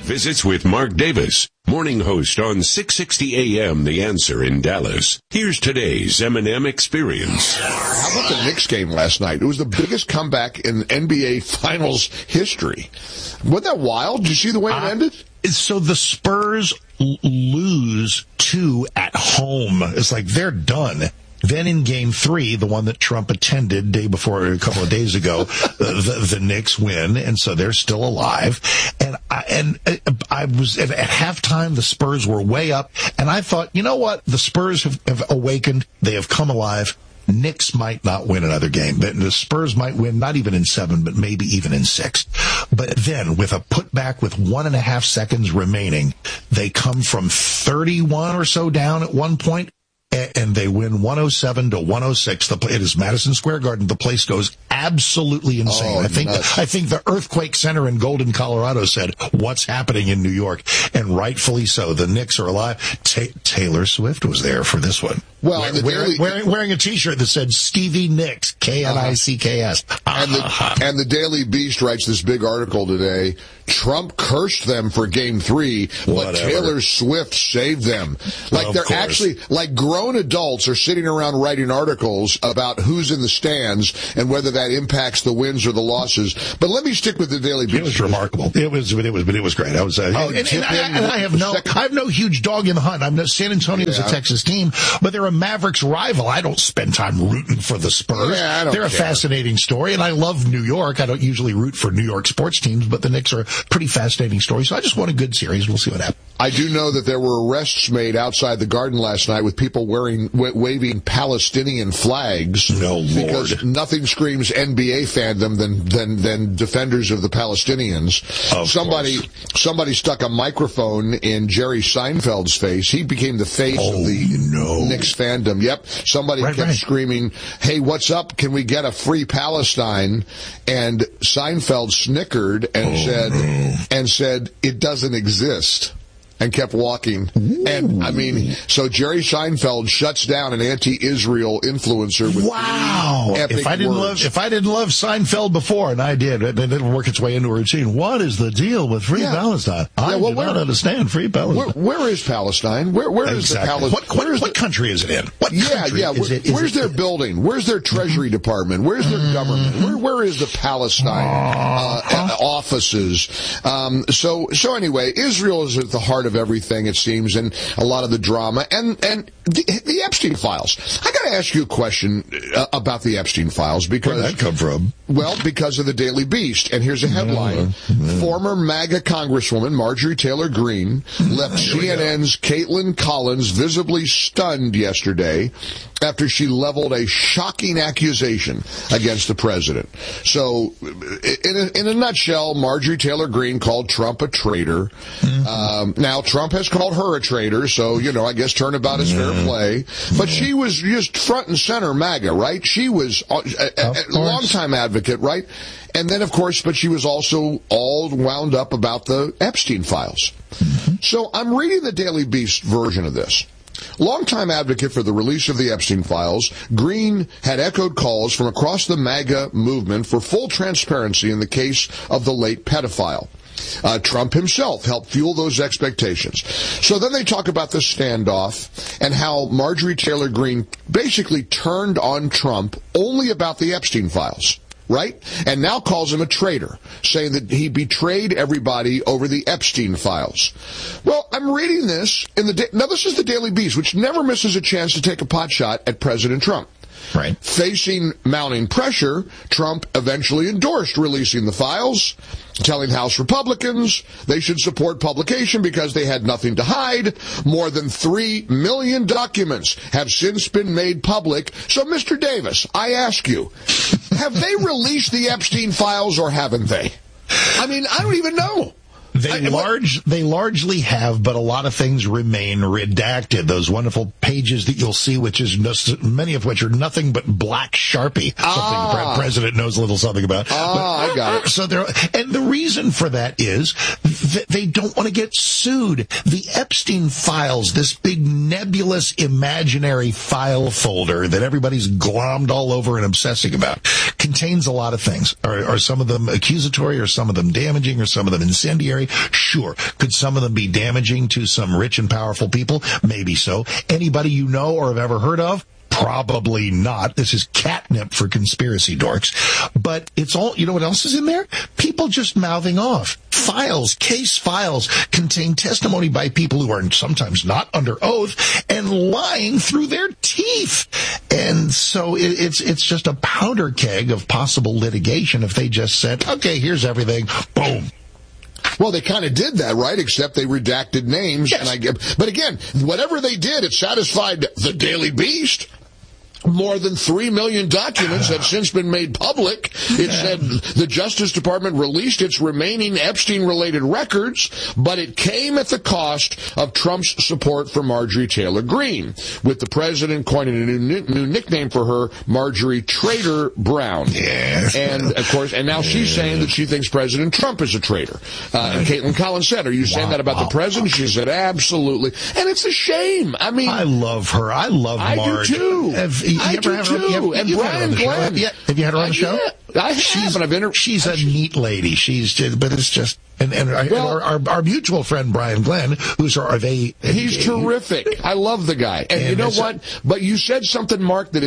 Visits with Mark Davis, morning host on 660 AM The Answer in Dallas. Here's today's M&M Experience. How about the Knicks game last night? It was the biggest comeback in NBA Finals history. Wasn't that wild? Did you see the way it ended? So the Spurs lose 2 at home. It's like they're done. Then in Game 3, the one that Trump attended a couple of days ago, the Knicks win, and so they're still alive. And I was at halftime, the Spurs were way up, and I thought, you know what? The Spurs have awakened. They have come alive. Knicks might not win another game. The Spurs might win, not even in 7, but maybe even in 6. But then, with a putback with 1.5 seconds remaining, they come from 31 or so down at one point, and they win 107-106. It is Madison Square Garden. The place goes absolutely insane. I think the Earthquake Center in Golden, Colorado said, "What's happening in New York?" And rightfully so. The Knicks are alive. Taylor Swift was there for this one. Well, wearing a T-shirt that said Stevie Nicks, K-N-I-C-K-S. And the Daily Beast writes this big article today. Trump cursed them for Game 3, but Taylor Swift saved them. Like they're actually, like grown adults are sitting around writing articles about who's in the stands and whether that impacts the wins or the losses. But let me stick with the Daily Beast. It was remarkable. It was great. I was, I have no huge dog in the hunt. San Antonio's a Texas team, but they're a Mavericks rival. I don't spend time rooting for the Spurs. They're a fascinating story, and I love New York. I don't usually root for New York sports teams, but the Knicks are a pretty fascinating story. So I just want a good series. We'll see what happens. I do know that there were arrests made outside the Garden last night with people waving Palestinian flags. No, Lord. Because nothing screams NBA fandom than defenders of the Palestinians. Somebody stuck a microphone in Jerry Seinfeld's face. He became the face of the Knicks fandom. Yep. Somebody kept screaming, "Hey, what's up? Can we get a free Palestine?" And Seinfeld snickered and said, "It doesn't exist." And kept walking. Ooh. And, I mean, so Jerry Seinfeld shuts down an anti-Israel influencer with epic if I didn't love Seinfeld before, and I did, it didn't work its way into a routine. What is the deal with Free Palestine? I do not understand Free Palestine. Where is Palestine? Where is the Palestine? What country is it in? Where's their building? Where's their Treasury Department? Where's their government? Where is the Palestine offices? So anyway, Israel is at the heart of everything, it seems, and a lot of the drama and the Epstein files. I got to ask you a question about the Epstein files because where'd that come from? Well, because of the Daily Beast, and here's a headline: Former MAGA Congresswoman Marjorie Taylor Greene left CNN's Caitlin Collins visibly stunned yesterday after she leveled a shocking accusation against the president. So, in a nutshell, Marjorie Taylor Greene called Trump a traitor. Now, Trump has called her a traitor, so, I guess turnabout is fair play. But she was just front and center MAGA, right? She was a longtime advocate, right? And then, of course, but she was also all wound up about the Epstein files. So I'm reading the Daily Beast version of this. Longtime advocate for the release of the Epstein files, Greene had echoed calls from across the MAGA movement for full transparency in the case of the late pedophile. Trump himself helped fuel those expectations. So then they talk about the standoff and how Marjorie Taylor Greene basically turned on Trump only about the Epstein files. Right? And now calls him a traitor, saying that he betrayed everybody over the Epstein files. Well, I'm reading this now this is the Daily Beast, which never misses a chance to take a pot shot at President Trump. Right. Facing mounting pressure, Trump eventually endorsed releasing the files, telling House Republicans they should support publication because they had nothing to hide. More than 3 million documents have since been made public. So, Mr. Davis, I ask you, have they released the Epstein files or haven't they? I mean, I don't even know. They largely have, but a lot of things remain redacted. Those wonderful pages that you'll see, many of which are nothing but black Sharpie. Something the president knows a little something about. I got it. So and the reason for that is that they don't want to get sued. The Epstein files, this big nebulous imaginary file folder that everybody's glommed all over and obsessing about, contains a lot of things. Are some of them accusatory, or some of them damaging, or some of them incendiary? military? Sure. Could some of them be damaging to some rich and powerful people? Maybe so. Anybody you know or have ever heard of? Probably not. This is catnip for conspiracy dorks. But it's all, you know what else is in there? People just mouthing off. Case files contain testimony by people who are sometimes not under oath and lying through their teeth. And so it's just a powder keg of possible litigation if they just said, okay, here's everything. Boom. Well, they kind of did that, right? Except they redacted names. Yes. But again, whatever they did, it satisfied the Daily Beast. More than 3 million documents have since been made public. It said the Justice Department released its remaining Epstein-related records, but it came at the cost of Trump's support for Marjorie Taylor Greene, with the president coining a new nickname for her, Marjorie Traitor Brown. Yes. And, of course, and now she's saying that she thinks President Trump is a traitor. And Caitlin Collins said, are you saying that about the president? She said, absolutely. And it's a shame. I mean, I love her. I love Marge. I do too. I do too. And Brian Glenn. Have you had her on the show? Yeah, I have. She's a neat lady. But it's just, and our mutual friend Brian Glenn, he's terrific. I love the guy. And you know what? But you said something, Mark, that